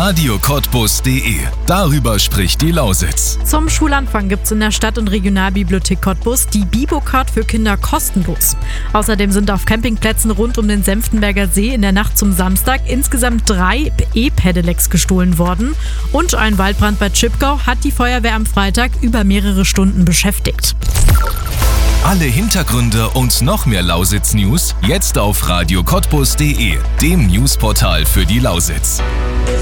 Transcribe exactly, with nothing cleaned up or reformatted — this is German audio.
radio cottbus punkt de. Darüber spricht die Lausitz. Zum Schulanfang gibt es in der Stadt- und Regionalbibliothek Cottbus die Bibo-Card für Kinder kostenlos. Außerdem sind auf Campingplätzen rund um den Senftenberger See in der Nacht zum Samstag insgesamt drei E-Pedelecs gestohlen worden. Und ein Waldbrand bei Chipgau hat die Feuerwehr am Freitag über mehrere Stunden beschäftigt. Alle Hintergründe und noch mehr Lausitz-News jetzt auf radio cottbus punkt de, dem Newsportal für die Lausitz.